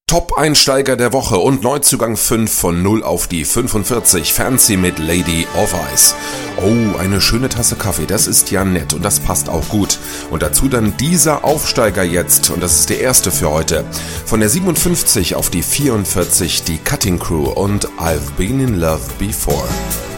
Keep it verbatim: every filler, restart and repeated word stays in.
Top-Einsteiger der Woche und Neuzugang fünf von null auf die fünfundvierzig. Fancy mit Lady of Ice. Oh, eine schöne Tasse Kaffee, das ist ja nett und das passt auch gut. Und dazu dann dieser Aufsteiger jetzt, und das ist der erste für heute. Von der siebenundfünfzig auf die vierundvierzig, die Cutting Crew und I've Been in Love Before.